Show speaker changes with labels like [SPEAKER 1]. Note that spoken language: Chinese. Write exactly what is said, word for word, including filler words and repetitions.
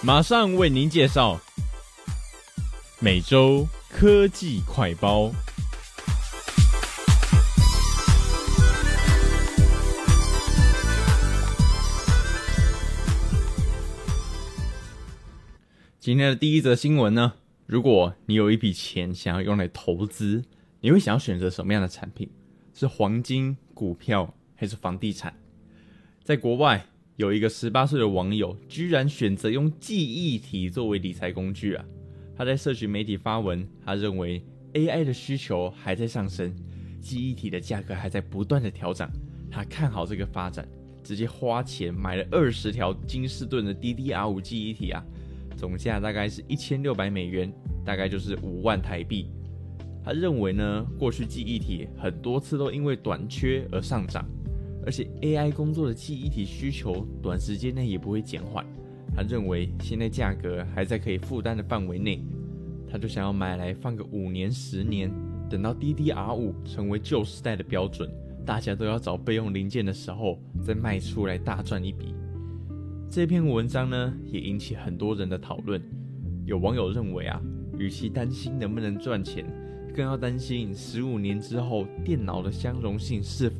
[SPEAKER 1] 马上为您介绍每周科技快报。今天的第一则新闻呢，如果你有一笔钱想要用来投资，你会想要选择什么样的产品？是黄金、股票还是房地产？在国外有一个十八岁的网友居然选择用记忆体作为理财工具啊！他在社群媒体发文，他认为 A I 的需求还在上升，记忆体的价格还在不断的调涨，他看好这个发展，直接花钱买了二十条金士顿的 D D R 五 记忆体啊，总价大概是一千六百美元，大概就是五万台币。他认为呢，过去记忆体很多次都因为短缺而上涨，而且 A I 工作的记忆体需求短时间内也不会减缓。他认为现在价格还在可以负担的范围内，他就想要买来放个五年、十年，等到 D D R 五 成为旧时代的标准，大家都要找备用零件的时候，再卖出来大赚一笔。这篇文章呢，也引起很多人的讨论。有网友认为啊，与其担心能不能赚钱，更要担心十五年之后电脑的相容性是否